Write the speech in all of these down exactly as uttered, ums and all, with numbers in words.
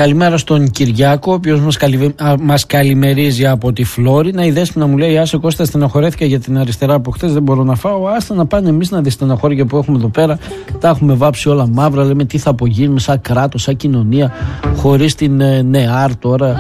Καλημέρα στον Κυριάκο, ο οποίος μας, καλυ... μας καλημερίζει από τη Φλόρινα. Η Δέσποινα μου λέει: Άσε Κώστα, στεναχωρέθηκα για την αριστερά από χτες, δεν μπορώ να φάω. Άστα να πάνε εμείς να δει στεναχώρια που έχουμε εδώ πέρα. Τα έχουμε βάψει όλα μαύρα. Λέμε τι θα απογίνουμε σαν κράτος, σαν κοινωνία, χωρίς την ε, ΝΕΑΡ τώρα.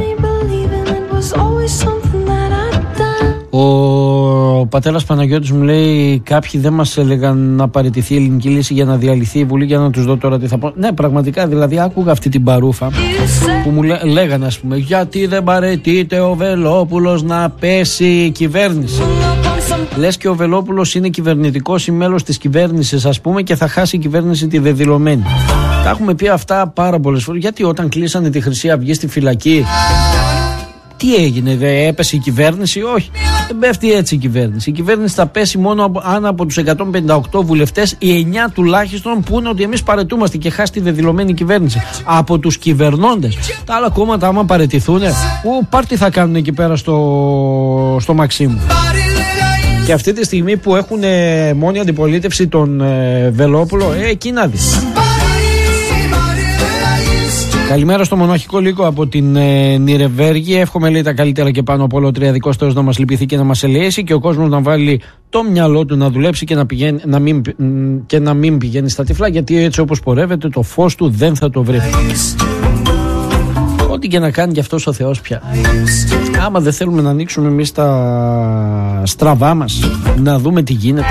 Ο πατέρας Παναγιώτης μου λέει: Κάποιοι δεν μας έλεγαν να παραιτηθεί η ελληνική λύση για να διαλυθεί η Βουλή, για να τους δω τώρα τι θα πω. Ναι, πραγματικά, δηλαδή άκουγα αυτή την παρούφα που μου λέ, λέγανε, ας πούμε, γιατί δεν παραιτείται ο Βελόπουλος να πέσει η κυβέρνηση. Λες και ο Βελόπουλος είναι κυβερνητικός ή μέλος της κυβέρνησης, ας πούμε, και θα χάσει η κυβέρνηση τη δεδηλωμένη. Τα έχουμε πει αυτά πάρα πολλές φορές. Γιατί όταν κλείσανε τη Χρυσή Αυγή στη φυλακή, τι έγινε, δε έπεσε η κυβέρνηση? Όχι, δεν πέφτει έτσι η κυβέρνηση. Η κυβέρνηση θα πέσει μόνο αν από τους εκατόν πενήντα οκτώ βουλευτές οι εννιά τουλάχιστον πούνε ότι εμείς παραιτούμαστε και χάσει τη δεδηλωμένη κυβέρνηση. Από τους κυβερνώντες. Τα άλλα κόμματα, άμα παραιτηθούν, ου, πάρτι θα κάνουν εκεί πέρα στο, στο Μαξίμου. Και αυτή τη στιγμή που έχουν ε, μόνη αντιπολίτευση τον ε, Βελόπουλο, ε, εκεί να δεις. Καλημέρα στο μοναχικό Λύκο από την ε, Νιρεβέργη. Εύχομαι, λέει, τα καλύτερα και πάνω από όλο ο τριαδικός Θεός να μας λυπηθεί και να μας ελεήσει και ο κόσμος να βάλει το μυαλό του να δουλέψει και να, πηγαίνει, να, μην, και να μην πηγαίνει στα τυφλά, γιατί έτσι όπως πορεύεται το φως του δεν θα το βρει. Ό,τι και να κάνει και αυτός ο Θεός πια. Άμα δεν θέλουμε να ανοίξουμε εμείς τα στραβά μας, να δούμε τι γίνεται.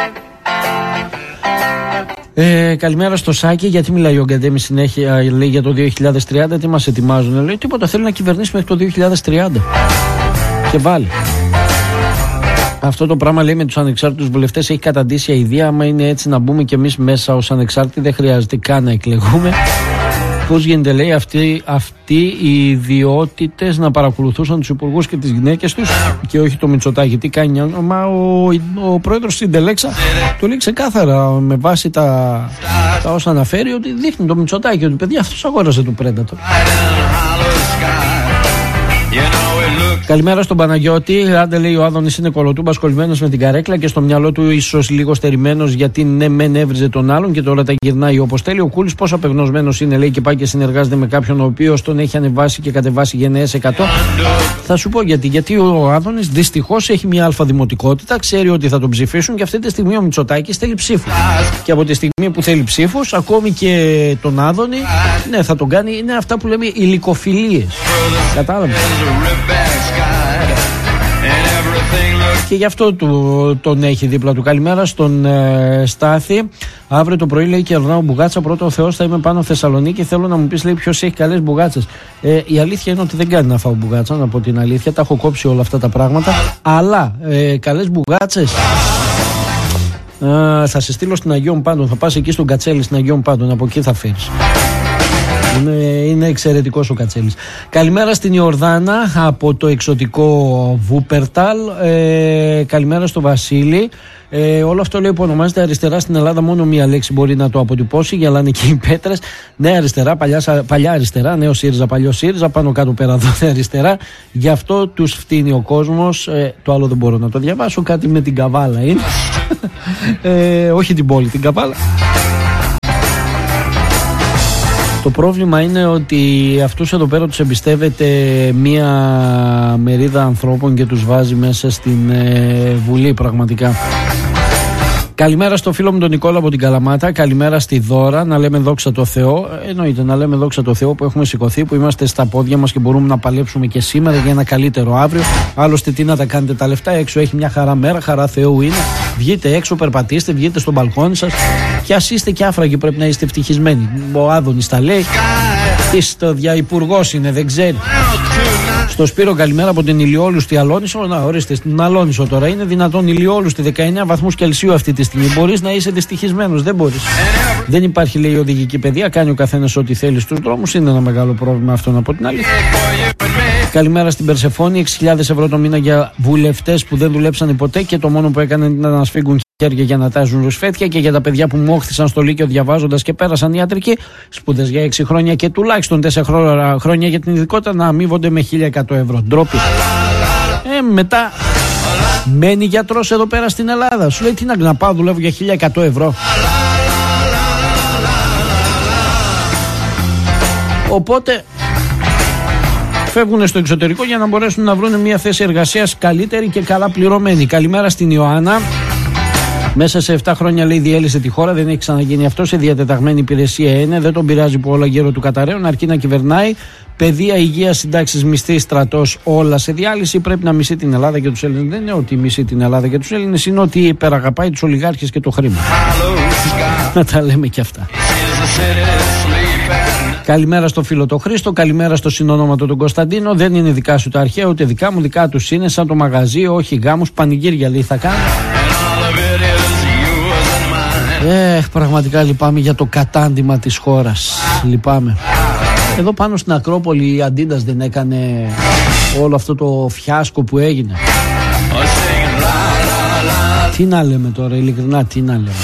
Ε, καλημέρα στο Σάκη. Γιατί μιλάει ο Γκαντέμι συνέχεια, λέει, για το δύο χιλιάδες τριάντα? Τι μας ετοιμάζουν? Λέει τίποτα, θέλει να κυβερνήσει μέχρι το δύο χιλιάδες τριάντα. Και βάλει. Αυτό το πράγμα, λέει, με τους ανεξάρτητους βουλευτές έχει καταντήσει αηδία. Άμα είναι έτσι να μπούμε κι εμείς μέσα ως ανεξάρτητοι, δεν χρειάζεται καν να εκλεγούμε. Πώς γίνεται, λέει, αυτοί, αυτοί οι ιδιότητες να παρακολουθούσαν τους υπουργούς και τις γυναίκες τους και όχι το Μητσοτάκη? Τι κάνει? Μα ο, ο πρόεδρος στην Τελέξα το λέει ξεκάθαρα με βάση τα, τα όσα αναφέρει, ότι δείχνει το Μητσοτάκη ότι, παιδιά, αυτός αγόρασε του Predator. Καλημέρα στον Παναγιώτη. Άντε, λέει, ο Άδωνης είναι κολοτούμπας κολλημένος με την καρέκλα και στο μυαλό του ίσως λίγο στερημένος, γιατί ναι, μεν έβριζε τον άλλον και τώρα τα γυρνάει όπως θέλει. Ο Κούλης πόσο απεγνωσμένος είναι, λέει, και πάει και συνεργάζεται με κάποιον ο οποίος τον έχει ανεβάσει και κατεβάσει γενναίες εκατό. Θα σου πω γιατί. Γιατί ο Άδωνης δυστυχώς έχει μια αλφαδημοτικότητα, ξέρει ότι θα τον ψηφίσουν και αυτή τη στιγμή ο Μητσοτάκης θέλει ψήφους. Και από τη στιγμή που θέλει ψήφους, ακόμη και τον Άδωνη, ναι, θα τον κάνει. Είναι αυτά που λέμε υλικοφιλίες. Κατάλαβε. Και γι' αυτό του, τον έχει δίπλα του. Καλημέρα στον ε, Στάθη. Αύριο το πρωί, λέει, κερνάω μπουγάτσα. Πρώτο ο Θεός, θα είμαι πάνω Θεσσαλονίκη. Θέλω να μου πεις, λέει, ποιος έχει καλές μπουγάτσες. Ε, η αλήθεια είναι ότι δεν κάνει να φάω μπουγάτσα, να πω την αλήθεια. Τα έχω κόψει όλα αυτά τα πράγματα. Αλλά ε, καλές μπουγάτσες. Ε, θα σε στείλω στην Αγίων Πάντων. Θα πας εκεί στον Κατσέλη στην Αγίων Πάντων. Από εκεί θα φέρεις. Είναι, είναι εξαιρετικός ο Κατσέλης. Καλημέρα στην Ιορδάνα από το εξωτικό Βούπερταλ. Ε, καλημέρα στο Βασίλη. Ε, όλο αυτό, λέει, που ονομάζεται αριστερά στην Ελλάδα, μόνο μία λέξη μπορεί να το αποτυπώσει. Γελάνε και οι πέτρες. Νέα αριστερά, παλιά, παλιά αριστερά. Νέο ΣΥΡΙΖΑ, παλιό ΣΥΡΙΖΑ. Πάνω κάτω πέρα εδώ αριστερά. Γι' αυτό τους φτύνει ο κόσμος. Ε, το άλλο δεν μπορώ να το διαβάσω. Κάτι με την Καβάλα είναι. ε, όχι την πόλη, την Καβάλα. Το πρόβλημα είναι ότι αυτούς εδώ πέρα τους εμπιστεύεται μία μερίδα ανθρώπων και τους βάζει μέσα στην ε, Βουλή πραγματικά. Καλημέρα στο φίλο μου τον Νικόλα από την Καλαμάτα. Καλημέρα στη Δώρα. Να λέμε δόξα τω Θεώ. Εννοείται, να λέμε δόξα τω Θεώ που έχουμε σηκωθεί, που είμαστε στα πόδια μας και μπορούμε να παλέψουμε και σήμερα για ένα καλύτερο αύριο. Άλλωστε, τι να τα κάνετε τα λεφτά? Έξω έχει μια χαρά μέρα, χαρά Θεού είναι. Βγείτε έξω, περπατήστε, βγείτε στο μπαλκόνι σας. Και ας είστε και άφραγοι, πρέπει να είστε ευτυχισμένοι. Ο Άδωνης τα λέει. Τι δια υπουργός είναι, δεν ξέρει. Στο Σπύρο, καλημέρα από την Ηλιόλουστη Αλόνισο. Να, ορίστε, στην Αλόνισο τώρα. Είναι δυνατόν Ηλιόλουστη, δεκαεννιά βαθμούς Κελσίου αυτή τη στιγμή? Μπορείς να είσαι δυστυχισμένος? Δεν μπορείς. Δεν υπάρχει, λέει, οδηγική παιδεία. Κάνει ο καθένας ό,τι θέλει στους δρόμους. Είναι ένα μεγάλο πρόβλημα αυτό, να πω την αλήθεια. Καλημέρα στην Περσεφόνη. έξι χιλιάδες ευρώ το μήνα για βουλευτές που δεν δουλέψανε ποτέ και το μόνο που έκαναν ήταν να σφίγγουν χέρια για να τάζουν ρουσφέτια, και για τα παιδιά που μόχθησαν στο Λύκειο διαβάζοντας και πέρασαν ιατρική, σπουδές για έξι χρόνια και τουλάχιστον τέσσερα χρόνια για την ειδικότητα να αμείβονται με χίλια εκατό ευρώ. Ντρόπι. Ε, μετά μένει γιατρός εδώ πέρα στην Ελλάδα. Σου λέει, τι να, να πάω δουλεύω για χίλια εκατό ευρώ. Οπότε φεύγουν στο εξωτερικό για να μπορέσουν να βρουν μια θέση εργασίας καλύτερη και καλά πληρωμένη. Καλημέρα στην Ιωάννα. Μέσα σε επτά χρόνια, λέει, διέλυσε τη χώρα. Δεν έχει ξαναγίνει αυτό. Σε διατεταγμένη υπηρεσία είναι. Δεν τον πειράζει που όλα γύρω του καταραίων, αρκεί να κυβερνάει. Παιδεία, υγεία, συντάξεις, μισθοί, στρατός, όλα σε διάλυση. Πρέπει να μισεί την Ελλάδα και τους Έλληνες. Δεν είναι ότι μισεί την Ελλάδα και τους Έλληνες, είναι ότι υπεραγαπάει τους ολιγάρχες και το χρήμα. Να τα λέμε και αυτά. Καλημέρα στο φίλο το Χρήστο, καλημέρα στο συνονόματο τον Κωνσταντίνο. Δεν είναι δικά σου τα αρχαία, ούτε δικά μου, δικά τους είναι. Σαν το μαγαζί, όχι γάμους, πανηγύρια λέει θα κάνω. Ε, πραγματικά λυπάμαι για το κατάντημα της χώρας. Λυπάμαι. Εδώ πάνω στην Ακρόπολη η Αντίντας δεν έκανε όλο αυτό το φιάσκο που έγινε. Τι να λέμε τώρα, ειλικρινά τι να λέμε.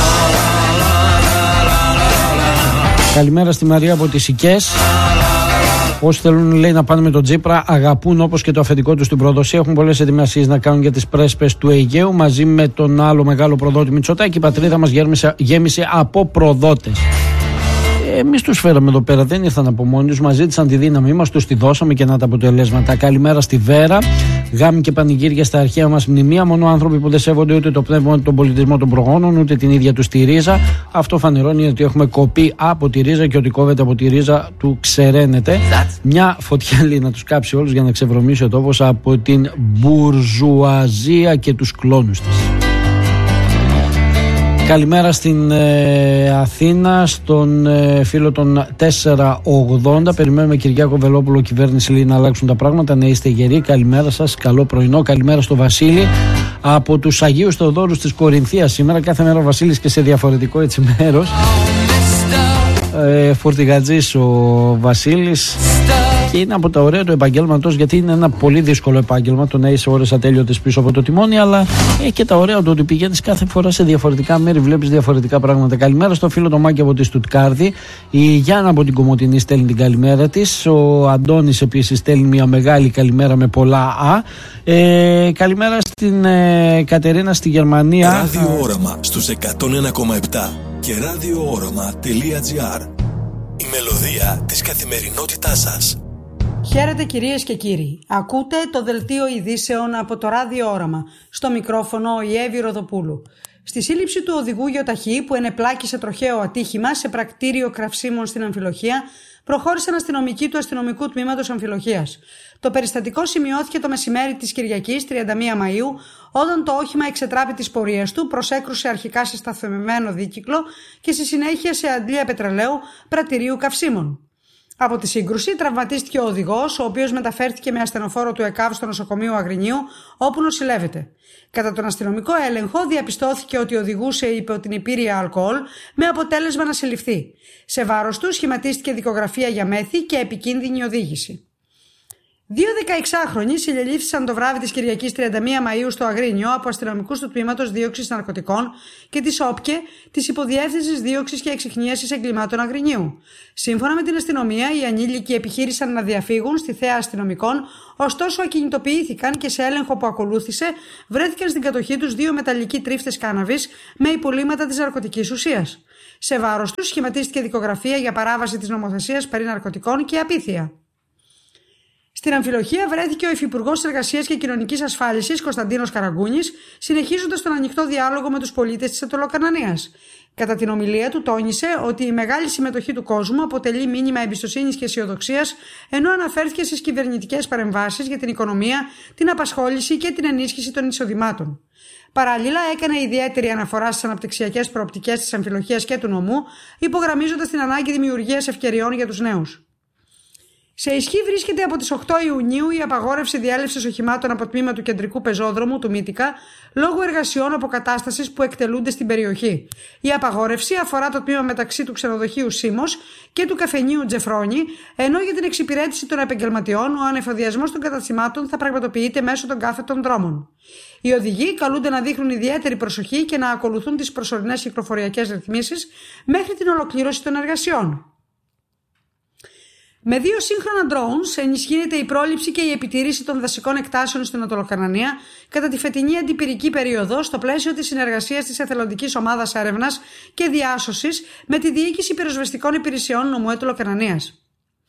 Καλημέρα στη Μαρία από τις Σικές. Όσοι θέλουν, λέει, να πάνε με τον Τσίπρα, αγαπούν όπως και το αφεντικό του στην προδοσία. Έχουν πολλές ετοιμασίες να κάνουν για τις πρέσπες του Αιγαίου. Μαζί με τον άλλο μεγάλο προδότη Μητσοτάκη, η πατρίδα μας γέμισε, γέμισε από προδότες. Εμείς τους φέραμε εδώ πέρα, δεν ήρθαν από μόνοι τους. Μας ζήτησαν τη δύναμη μας, τους τη δώσαμε και να τα αποτελέσματα. Καλημέρα στη Βέρα. Γάμοι και πανηγύρια στα αρχαία μας μνημεία. Μόνο άνθρωποι που δεν σέβονται ούτε το πνεύμα, τον πολιτισμό των προγόνων, ούτε την ίδια τους τη ρίζα. Αυτό φανερώνει ότι έχουμε κοπεί από τη ρίζα και ότι κόβεται από τη ρίζα του ξεραίνεται. Μια φωτιά, λέει, να τους κάψει όλους για να ξεβρωμίσει ο τόπος από την μπουρζουαζία και τους κλόνους της. Καλημέρα στην ε, Αθήνα, στον ε, φίλο των τετρακόσια ογδόντα. Περιμένουμε Κυριάκο Βελόπουλο, κυβέρνηση, λέει, να αλλάξουν τα πράγματα. Να είστε γεροί. Καλημέρα σας, καλό πρωινό. Καλημέρα στο Βασίλη από τους Αγίους Θεοδόρους της Κορινθίας. Σήμερα κάθε μέρα ο Βασίλης και σε διαφορετικό έτσι μέρος. Ε, φορτηγατζής ο Βασίλης. Και είναι από τα ωραία του επαγγέλματος, γιατί είναι ένα πολύ δύσκολο επάγγελμα το να είσαι ώρες ατέλειωτες πίσω από το τιμόνι, αλλά έχει και τα ωραία του ότι πηγαίνεις κάθε φορά σε διαφορετικά μέρη, βλέπεις διαφορετικά πράγματα. Καλημέρα στο φίλο το Μάκη από τη Στουτκάρδη. Η Γιάννα από την Κομοτηνή στέλνει την καλημέρα της. Ο Αντώνης επίσης στέλνει μια μεγάλη καλημέρα με πολλά Α. Ε, καλημέρα στην ε, Κατερίνα στη Γερμανία. Ράδιο Όραμα στους εκατόν ένα κόμμα επτά και ραδιόόραμα τελεία τζι άρ. Η μελωδία της καθημερινότητάς σας. Χαίρετε κυρίες και κύριοι. Ακούτε το δελτίο ειδήσεων από το Ράδιο Όραμα. Στο μικρόφωνο η Εύη Ροδοπούλου. Στη σύλληψη του οδηγού γιοταχή που ενεπλάκησε τροχαίο ατύχημα σε πρακτήριο καυσίμων στην Αμφιλοχία, προχώρησαν αστυνομικοί του αστυνομικού τμήματος Αμφιλοχίας. Το περιστατικό σημειώθηκε το μεσημέρι της Κυριακής, τριάντα μία Μαΐου, όταν το όχημα εξετράπη της πορείας του, προσέκρουσε αρχικά σε σταθμευμένο δίκυκλο και στη συνέχεια σε αντλία πετρελαίου πρατηρίου καυσίμων. Από τη σύγκρουση τραυματίστηκε ο οδηγός, ο οποίος μεταφέρθηκε με ασθενοφόρο του ΕΚΑΒ στο νοσοκομείο Αγρινίου, όπου νοσηλεύεται. Κατά τον αστυνομικό έλεγχο, διαπιστώθηκε ότι οδηγούσε υπό την υπήρεια αλκοόλ, με αποτέλεσμα να συλληφθεί. Σε βάρος του σχηματίστηκε δικογραφία για μέθη και επικίνδυνη οδήγηση. Δύο δεκαεξάχρονοι συλληφθήσαν το βράδυ της Κυριακής τριάντα μία Μαΐου στο Αγρίνιο από αστυνομικούς του τμήματος δίωξης ναρκωτικών και της ΟΠΚΕ, της Υποδιεύθυνσης Δίωξης και Εξιχνίασης Εγκλημάτων Αγρινίου. Σύμφωνα με την αστυνομία, οι ανήλικοι επιχείρησαν να διαφύγουν στη θέα αστυνομικών, ωστόσο ακινητοποιήθηκαν και σε έλεγχο που ακολούθησε βρέθηκαν στην κατοχή τους δύο μεταλλικοί τρίφτες κάναβης με υπολείμματα της ναρκωτικής ουσίας. Σε βάρος τους σχηματίστηκε δικογραφία για παράβαση της νομοθεσίας περί ναρκωτικών και απίθεια. Στην Αμφιλοχία βρέθηκε ο Υφυπουργός Εργασίας και Κοινωνικής Ασφάλισης Κωνσταντίνος Καραγκούνης, συνεχίζοντας τον ανοιχτό διάλογο με τους πολίτες της Αττολοκανανίας. Κατά την ομιλία του τόνισε ότι η μεγάλη συμμετοχή του κόσμου αποτελεί μήνυμα εμπιστοσύνης και αισιοδοξίας, ενώ αναφέρθηκε στις κυβερνητικές παρεμβάσεις για την οικονομία, την απασχόληση και την ενίσχυση των εισοδημάτων. Παράλληλα, έκανε ιδιαίτερη αναφορά στις αναπτυξιακές προοπτικές της Αμφιλοχίας και του νομού, υπογραμμίζοντας την ανάγκη δημιουργίας ευκαιριών για τους νέους. Σε ισχύ βρίσκεται από τις οκτώ Ιουνίου η απαγόρευση διέλευσης οχημάτων από τμήμα του κεντρικού πεζόδρομου του Μύτικα λόγω εργασιών αποκατάστασης που εκτελούνται στην περιοχή. Η απαγόρευση αφορά το τμήμα μεταξύ του ξενοδοχείου Σίμος και του καφενείου Τζεφρόνι, ενώ για την εξυπηρέτηση των επαγγελματιών ο ανεφοδιασμός των καταστημάτων θα πραγματοποιείται μέσω των κάθετων δρόμων. Οι οδηγοί καλούνται να δείχνουν ιδιαίτερη προσοχή και να ακολουθούν τις προσωρινές κυκλοφοριακές ρυθμίσεις μέχρι την ολοκλήρωση των εργασιών. Με δύο σύγχρονα drones ενισχύεται η πρόληψη και η επιτήρηση των δασικών εκτάσεων στην Αττολοκανανία κατά τη φετινή αντιπυρική περίοδο στο πλαίσιο της συνεργασίας της Εθελοντικής Ομάδας Έρευνας και Διάσωσης με τη Διοίκηση Πυροσβεστικών Υπηρεσιών Νομού Αττολοκανανίας.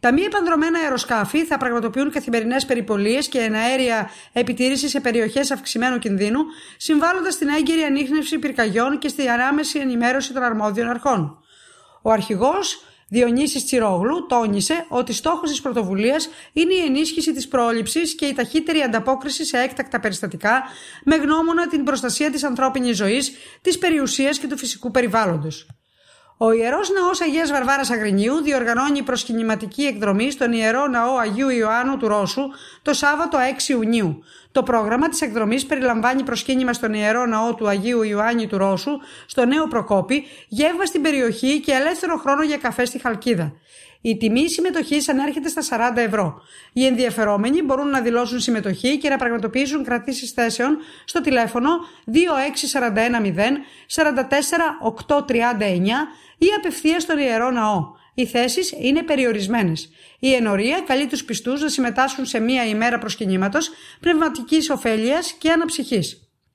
Τα μη επανδρωμένα αεροσκάφη θα πραγματοποιούν καθημερινές περιπολίες και εναέρια επιτήρηση σε περιοχές αυξημένου κινδύνου, συμβάλλοντας στην έγκαιρη ανίχνευση πυρκαγιών και στη άμεση ενημέρωση των αρμόδιων αρχών. Ο αρχηγός Διονύσης Τσιρόγλου τόνισε ότι στόχος της πρωτοβουλίας είναι η ενίσχυση της πρόληψης και η ταχύτερη ανταπόκριση σε έκτακτα περιστατικά με γνώμονα την προστασία της ανθρώπινης ζωής, της περιουσίας και του φυσικού περιβάλλοντος. Ο Ιερός Ναός Αγίας Βαρβάρας Αγρινίου διοργανώνει προσκυνηματική εκδρομή στον Ιερό Ναό Αγίου Ιωάννου του Ρώσου το Σάββατο έξι Ιουνίου. Το πρόγραμμα της εκδρομής περιλαμβάνει προσκύνημα στον Ιερό Ναό του Αγίου Ιωάννη του Ρώσου, στο Νέο Προκόπη, γεύμα στην περιοχή και ελεύθερο χρόνο για καφέ στη Χαλκίδα. Η τιμή συμμετοχής ανέρχεται στα σαράντα ευρώ. Οι ενδιαφερόμενοι μπορούν να δηλώσουν συμμετοχή και να πραγματοποιήσουν κρατήσεις θέσεων στο τηλέφωνο δύο έξι τέσσερα ένα μηδέν τέσσερα τέσσερα οκτώ τρία εννιά ή απευθείας στον Ιερό Ναό. Οι θέσεις είναι περιορισμένες. Η ενορία καλεί τους πιστούς να συμμετάσχουν σε μία ημέρα προσκυνήματος πνευματικής ωφέλειας και αναψυχής.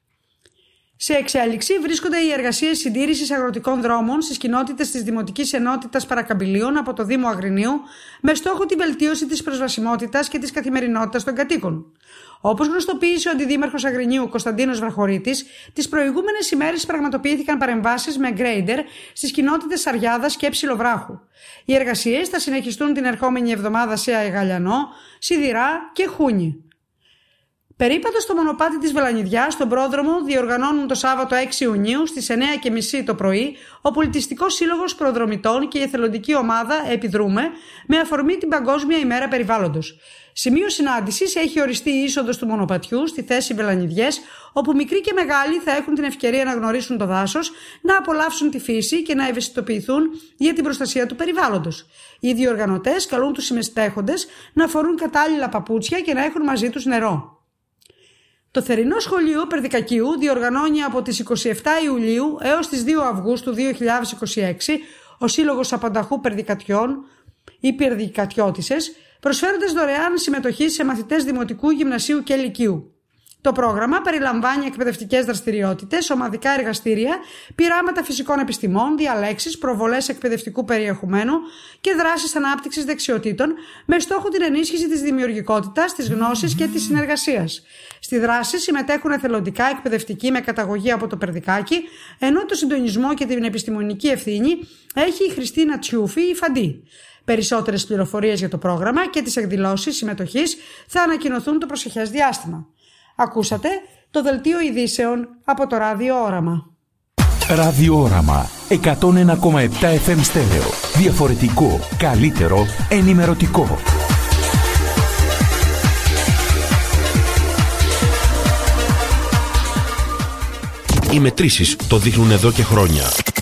Σε εξέλιξη βρίσκονται οι εργασίες συντήρησης αγροτικών δρόμων στις κοινότητες της Δημοτικής Ενότητας Παρακαμπηλίων από το Δήμο Αγρινίου, με στόχο τη βελτίωση της προσβασιμότητας και της καθημερινότητας των κατοίκων. Όπως γνωστοποίησε ο Αντιδήμαρχος Αγρινίου Κωνσταντίνος Βραχωρίτης, τις προηγούμενες ημέρες πραγματοποιήθηκαν παρεμβάσεις με γκρέιντερ στις κοινότητες Σαριάδας και Ψιλοβράχου. Οι εργασίες θα συνεχιστούν την ερχόμενη εβδομάδα σε Αιγαλιανό, Σιδηρά και Χούνι. Περίπατο στο μονοπάτι της Βελανιδιάς στον πρόδρομο διοργανώνουν το Σάββατο έξι Ιουνίου στις εννιά και μισή το πρωί ο Πολιτιστικός Σύλλογος Προδρομητών και η εθελοντική ομάδα Επιδρούμε με αφορμή την Παγκόσμια ημέρα περιβάλλοντος. Σημείο συνάντησης έχει οριστεί η είσοδος του μονοπατιού στη θέση Βελανιδιές, όπου μικροί και μεγάλοι θα έχουν την ευκαιρία να γνωρίσουν το δάσος, να απολαύσουν τη φύση και να ευαισθητοποιηθούν για την προστασία του περιβάλλοντος. Οι διοργανωτές καλούν τους συμμετέχοντες να φορούν κατάλληλα παπούτσια και να έχουν μαζί τους νερό. Το θερινό σχολείο Περδικακίου διοργανώνει από τις είκοσι επτά Ιουλίου έως τις δύο Αυγούστου δύο χιλιάδες είκοσι έξι ο Σύλλογος Απανταχού Περδικατιών ή Περδικατιώτισσες, προσφέροντας δωρεάν συμμετοχή σε μαθητές δημοτικού, γυμνασίου και λυκείου. Το πρόγραμμα περιλαμβάνει εκπαιδευτικές δραστηριότητες, ομαδικά εργαστήρια, πειράματα φυσικών επιστημών, διαλέξεις, προβολές εκπαιδευτικού περιεχομένου και δράσεις ανάπτυξης δεξιοτήτων με στόχο την ενίσχυση της δημιουργικότητας, της γνώσης και της συνεργασίας. Στη δράση συμμετέχουν εθελοντικά εκπαιδευτικοί με καταγωγή από το Περδικάκι, ενώ το συντονισμό και την επιστημονική ευθύνη έχει η Χριστίνα Τσιούφη, η Φαντή. Περισσότερες πληροφορίες για το πρόγραμμα και τις εκδηλώσεις συμμετοχής θα ανακοινωθούν το προσεχές διάστημα. Ακούσατε το δελτίο ειδήσεων από το Ράδιο Όραμα. Ράδιο Όραμα εκατόν ένα κόμμα επτά εφ εμ στέρεο. Διαφορετικό, καλύτερο, ενημερωτικό. Οι μετρήσεις το δείχνουν εδώ και χρόνια.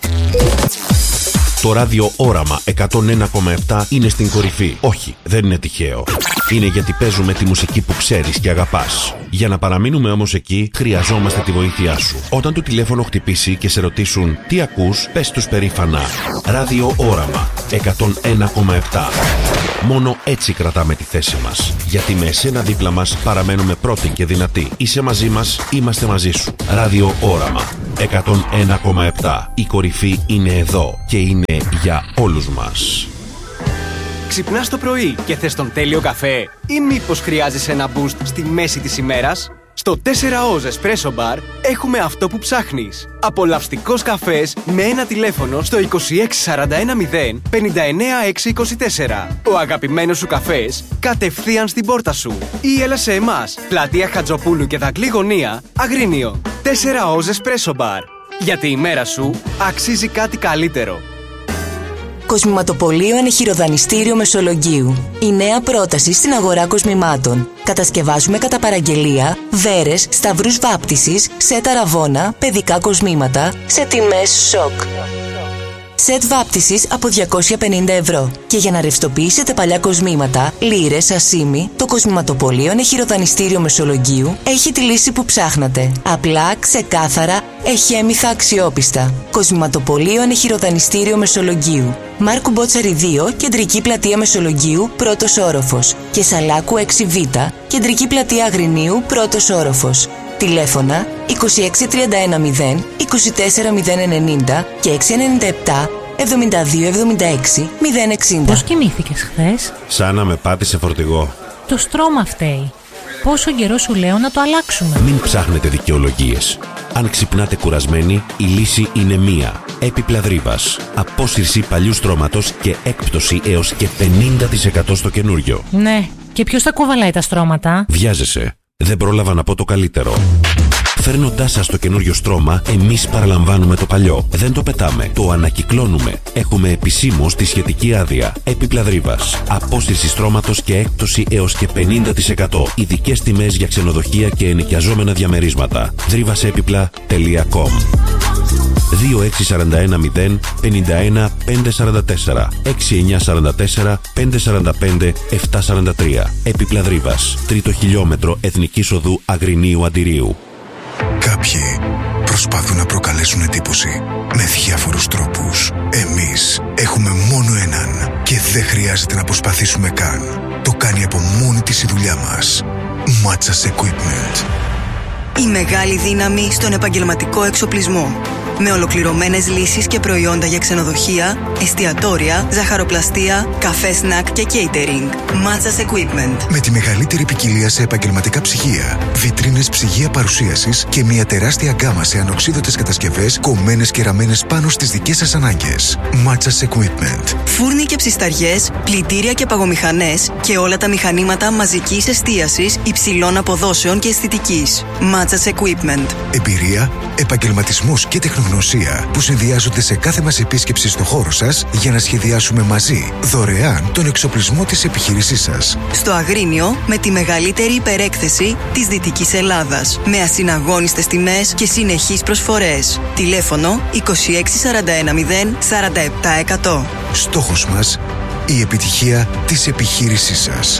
Το Ράδιο Όραμα εκατόν ένα κόμμα επτά είναι στην κορυφή. Όχι, δεν είναι τυχαίο. Είναι γιατί παίζουμε τη μουσική που ξέρεις και αγαπάς. Για να παραμείνουμε όμως εκεί, χρειαζόμαστε τη βοήθειά σου. Όταν το τηλέφωνο χτυπήσει και σε ρωτήσουν τι ακούς, πες τους περήφανα Ράδιο Όραμα εκατόν ένα κόμμα επτά. Μόνο έτσι κρατάμε τη θέση μας. Γιατί με εσένα δίπλα μας παραμένουμε πρώτοι και δυνατοί. Είσαι μαζί μας, είμαστε μαζί σου. Ράδιο Όραμα εκατόν ένα κόμμα επτά. Η κορυφή είναι εδώ και είναι για όλους μας. Ξυπνάς το πρωί και θες τον τέλειο καφέ ή μήπως χρειάζεσαι ένα boost στη μέση της ημέρας? Στο τέσσερα Oz Espresso Bar έχουμε αυτό που ψάχνεις. Απολαυστικός καφές με ένα τηλέφωνο στο είκοσι έξι σαράντα ένα μηδέν πενήντα εννέα έξι είκοσι τέσσερα. Ο αγαπημένος σου καφές κατευθείαν στην πόρτα σου. Ή έλα σε εμάς, πλατεία Χατζοπούλου και Δαγκλή Γωνία, Αγρίνιο. τέσσερα Oz Espresso Bar. Γιατί η μέρα σου αξίζει κάτι καλύτερο. Κοσμηματοπωλείο Ενεχειροδανιστήριο Μεσολογγίου. Η νέα πρόταση στην αγορά κοσμημάτων. Κατασκευάζουμε κατά παραγγελία βέρες, σταυρούς βάπτισης, σετ αραβώνα, παιδικά κοσμήματα σε τιμές σοκ. Σετ βάπτισης από διακόσια πενήντα ευρώ. Και για να ρευστοποιήσετε παλιά κοσμήματα, λίρες, ασίμι, το Κοσμηματοπωλείο Ενεχειροδανιστήριο Μεσολογγίου έχει τη λύση που ψάχνατε. Απλά, ξεκάθαρα, εχέμηθα, αξιόπιστα. Κοσμηματοπωλείο Ενεχειροδανιστήριο Μεσολογγίου. Μάρκου Μπότσαρη δύο, κεντρική πλατεία Μεσολογγίου, πρώτος όροφος. Και Σαλάκου έξι β, κεντρική πλατεία Αγρινίου, πρώτος όροφος. Τηλέφωνα είκοσι έξι τριάντα ένα μηδέν είκοσι τέσσερα μηδέν ενενήντα και έξι εννιά επτά εβδομήντα δύο εβδομήντα έξι μηδέν εξήντα. Πώς κοιμήθηκες χθες? Σαν να με πάτησε φορτηγό. Το στρώμα φταίει. Πόσο καιρό σου λέω να το αλλάξουμε? Μην ψάχνετε δικαιολογίες. Αν ξυπνάτε κουρασμένοι, η λύση είναι μία. Έπιπλα Δρύβας. Απόσυρση παλιού στρώματος και έκπτωση έως και πενήντα τοις εκατό στο καινούριο. Ναι, και ποιος τα κουβαλάει τα στρώματα? Βιάζεσαι. Δεν πρόλαβα να πω το καλύτερο. Φέρνοντάς σας το καινούριο στρώμα, εμείς παραλαμβάνουμε το παλιό. Δεν το πετάμε, το ανακυκλώνουμε. Έχουμε επισήμως τη σχετική άδεια. Έπιπλα Δρύβας. Απόσυρση στρώματος και έκπτωση έως και πενήντα τοις εκατό. Ειδικές τιμές για ξενοδοχεία και ενοικιαζόμενα διαμερίσματα. δρύβασέπιπλα τελεία κομ. δύο έξι τέσσερα ένα μηδέν πέντε ένα πέντε τέσσερα τέσσερα έξι εννιά τέσσερα τέσσερα πέντε τέσσερα πέντε επτά τέσσερα τρία. Έπιπλα Δρύβας. Τρίτο χιλιόμετρο Εθνικής Οδού Αγρινίου Αντιρίου. Κάποιοι προσπαθούν να προκαλέσουν εντύπωση με διάφορους τρόπους. Εμείς έχουμε μόνο έναν και δεν χρειάζεται να προσπαθήσουμε καν. Το κάνει από μόνη της η δουλειά μας. Matsas Equipment. Η μεγάλη δύναμη στον επαγγελματικό εξοπλισμό. Με ολοκληρωμένες λύσεις και προϊόντα για ξενοδοχεία, εστιατόρια, ζαχαροπλαστεία, καφέ σνακ και catering. Matsas Equipment. Με τη μεγαλύτερη ποικιλία σε επαγγελματικά ψυγεία, βιτρίνες ψυγεία παρουσίασης και μια τεράστια γκάμα σε ανοξίδωτες κατασκευές κομμένες και ραμμένες πάνω στις δικές σας ανάγκες. Matsas Equipment. Φούρνοι και ψισταριές, πλυντήρια και παγομηχανές και όλα τα μηχανήματα μαζικής εστίασης υψηλών αποδόσεων και αισθητικής. Matsas Equipment. Εμπειρία, επαγγελματισμός και τεχνολογία που συνδυάζονται σε κάθε μας επίσκεψη στο χώρο σας για να σχεδιάσουμε μαζί δωρεάν τον εξοπλισμό της επιχείρησής σας. Στο Αγρίνιο με τη μεγαλύτερη υπερέκθεση της Δυτικής Ελλάδας. Με ασυναγώνιστες τιμές και συνεχείς προσφορές. Τηλέφωνο είκοσι έξι σαράντα ένα μηδέν σαράντα επτά εκατό. Στόχος μας, η επιτυχία της επιχείρησής σας.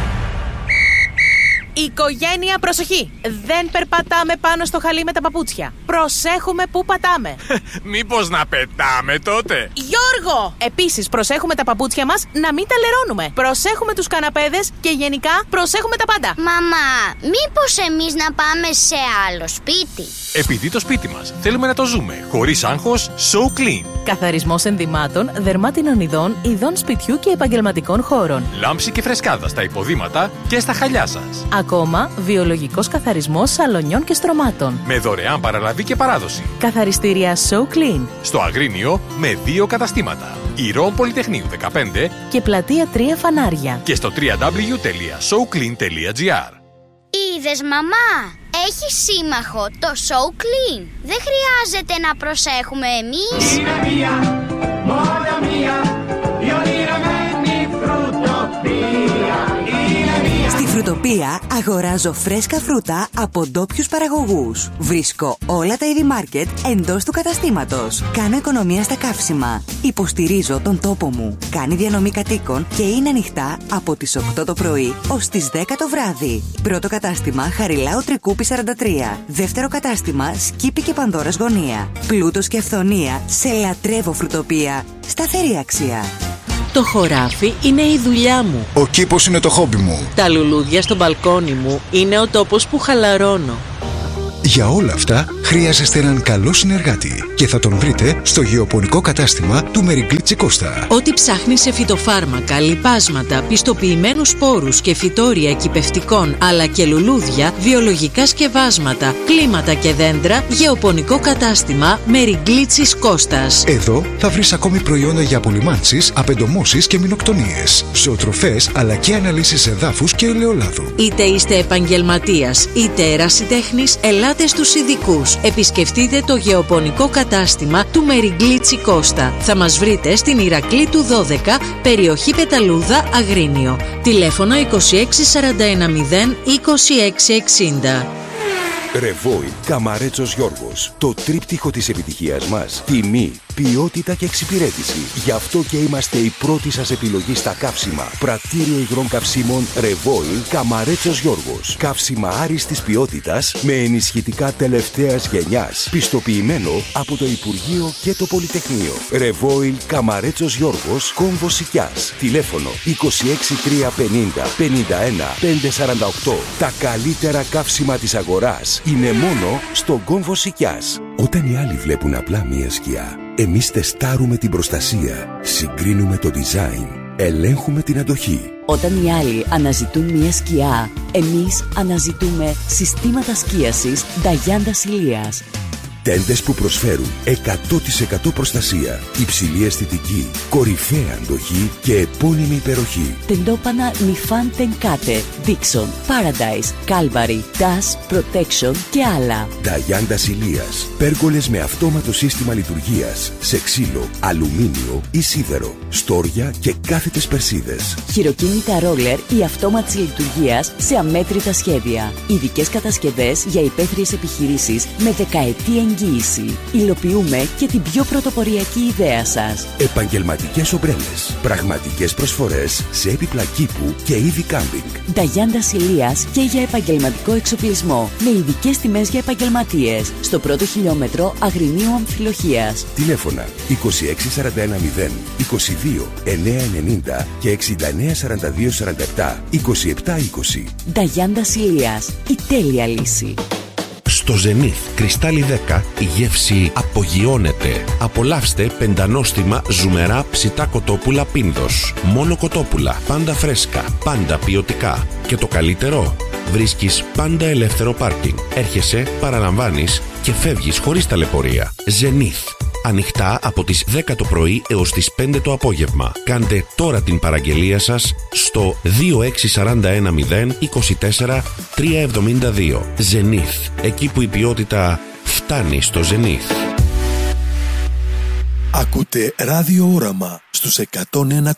Οικογένεια, προσοχή! Δεν περπατάμε πάνω στο χαλί με τα παπούτσια. Προσέχουμε πού πατάμε. Μήπως να πετάμε τότε? Γιώργο! Επίσης, προσέχουμε τα παπούτσια μας να μην τα λερώνουμε. Προσέχουμε τους καναπέδες και γενικά προσέχουμε τα πάντα. Μαμά, μήπως εμείς να πάμε σε άλλο σπίτι? Επειδή το σπίτι μας θέλουμε να το ζούμε χωρίς άγχος, So Clean. Καθαρισμός ενδυμάτων, δερμάτινων ειδών, ειδών σπιτιού και επαγγελματικών χώρων. Λάμψη και φρεσκάδα στα υποδήματα και στα χαλιά σας. Ακόμα, βιολογικός καθαρισμός σαλονιών και στρωμάτων. Με δωρεάν παραλαβή και παράδοση. Καθαριστήρια So Clean. Στο Αγρίνιο με δύο καταστήματα. Ηρών Πολυτεχνείου δεκαπέντε και Πλατεία τρία Φανάρια. Και στο double-u double-u double-u τελεία so clean τελεία gr. Είδες, μαμά, έχει σύμμαχο το So Clean. Δεν χρειάζεται να προσέχουμε εμείς. Είναι μία, μόνο μία, Στη Φρουτοπία αγοράζω φρέσκα φρούτα από ντόπιους παραγωγούς. Βρίσκω όλα τα είδη μάρκετ εντός του καταστήματος. Κάνω οικονομία στα καύσιμα. Υποστηρίζω τον τόπο μου. Κάνει διανομή κατοίκων και είναι ανοιχτά από τις οκτώ το πρωί ως τις δέκα το βράδυ. Πρώτο κατάστημα Χαριλάου Τρικούπη σαράντα τρία. Δεύτερο κατάστημα Σκύπη και Πανδώρας Γωνία. Πλούτος και αυθονία σε λατρεύω Φρουτοπία. Σταθερή αξία. Το χωράφι είναι η δουλειά μου. Ο κήπος είναι το χόμπι μου. Τα λουλούδια στο μπαλκόνι μου είναι ο τόπος που χαλαρώνω. Για όλα αυτά χρειάζεστε έναν καλό συνεργάτη και θα τον βρείτε στο γεωπονικό κατάστημα του Μερικλίτσι Κώστα. Ό,τι ψάχνεις σε φυτοφάρμακα, λιπάσματα, πιστοποιημένους σπόρους και φυτόρια κυπευτικών αλλά και λουλούδια, βιολογικά σκευάσματα, κλίματα και δέντρα, γεωπονικό κατάστημα Μερικλίτσι Κώστας. Εδώ θα βρεις ακόμη προϊόντα για απολυμάνσεις, απεντομώσεις και μηνοκτονίες, ζωοτροφές αλλά και αναλύσεις εδάφους και ελαιολάδου. Είτε είστε επαγγελματίας είτε ερασιτέχνης, ελάτε στους ειδικούς. Επισκεφτείτε το γεωπονικό κατάστημα του Μερικλίτσι Κώστα. Θα μας βρείτε στην Ηρακλή του δώδεκα, περιοχή Πεταλούδα, Αγρίνιο. Τηλέφωνο είκοσι έξι σαράντα ένα μηδέν είκοσι έξι εξήντα. Ρεβόιλ Καμαρέτσος Γιώργος. Το τρίπτυχο της επιτυχίας μας. Τιμή, ποιότητα και εξυπηρέτηση. Γι' αυτό και είμαστε η πρώτη σας επιλογή στα καύσιμα. Πρατήριο υγρών καυσίμων Ρεβόιλ Καμαρέτσος Γιώργος. Καύσιμα άριστης ποιότητας με ενισχυτικά τελευταίας γενιάς. Πιστοποιημένο από το Υπουργείο και το Πολυτεχνείο. Ρεβόιλ Καμαρέτσος Γιώργος, Κόμβος Σικιάς. Τηλέφωνο είκοσι έξι τριακόσια πενήντα πενήντα ένα πεντακόσια σαράντα οκτώ. Τα καλύτερα καύσιμα της αγοράς είναι μόνο στον Κόμβο Σικιάς. Όταν οι άλλοι βλέπουν απλά μία σκιά, εμείς τεστάρουμε την προστασία, συγκρίνουμε το design, ελέγχουμε την αντοχή. Όταν οι άλλοι αναζητούν μία σκιά, εμείς αναζητούμε συστήματα σκίασης Νταγιάντα Ηλίας. Τέντες που προσφέρουν εκατό τοις εκατό προστασία, υψηλή αισθητική, κορυφαία αντοχή και επώνυμη υπεροχή. Τεντόπανα Νιφάν Τενκάτε, Dixon, Paradise, Calvary, Dash, Protection και άλλα. Νταγιάντα Ηλίας. Πέργολες με αυτόματο σύστημα λειτουργίας, σε ξύλο, αλουμίνιο ή σίδερο, στόρια και κάθετες περσίδες. Χειροκίνητα ρόλερ ή αυτόματης λειτουργίας σε αμέτρητα σχέδια. Ειδικές κατασκευές για υπαίθριες επιχειρήσεις με δεκαετή εγγύηση. Υλοποιούμε και την πιο πρωτοποριακή ιδέα σας. Επαγγελματικές ομπρέλες. Πραγματικές προσφορές σε έπιπλα κήπου και είδη κάμπινγκ. Νταγιάντα Ηλίας και για επαγγελματικό εξοπλισμό. Με ειδικές τιμές για επαγγελματίες. Στο πρώτο χιλιόμετρο Αγρινίου Αμφιλοχίας. Τηλέφωνα είκοσι έξι σαράντα ένα μηδέν, είκοσι δύο εννιακόσια ενενήντα και εξήντα εννέα σαράντα δύο σαράντα επτά, είκοσι επτά είκοσι. Νταγιάντα Ηλίας. Η τέλεια λύση. Στο Zenith Κρυστάλλι δέκα η γεύση απογειώνεται. Απολαύστε πεντανόστιμα ζουμερά ψητά κοτόπουλα Πίνδος. Μόνο κοτόπουλα, πάντα φρέσκα, πάντα ποιοτικά. Και το καλύτερο, βρίσκεις πάντα ελεύθερο πάρκινγκ. Έρχεσαι, παραλαμβάνεις και φεύγεις χωρίς ταλαιπωρία. Zenith. Ανοιχτά από τις δέκα το πρωί έως τις πέντε το απόγευμα. Κάντε τώρα την παραγγελία σας στο δύο έξι σαράντα ένα μηδέν είκοσι τέσσερα τριακόσια εβδομήντα δύο. Zenith. Εκεί που η ποιότητα φτάνει στο Zenith. Ακούτε Ράδιο Όραμα στους εκατόν ένα